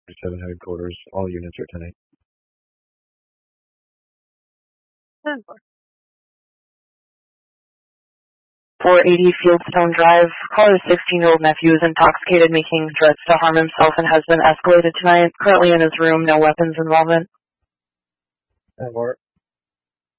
7 headquarters. All units are 10-8. 480 Fieldstone Drive. Caller's 16-year-old nephew is intoxicated, making threats to harm himself and has been escalated tonight. Currently in his room, no weapons involvement. 10-4.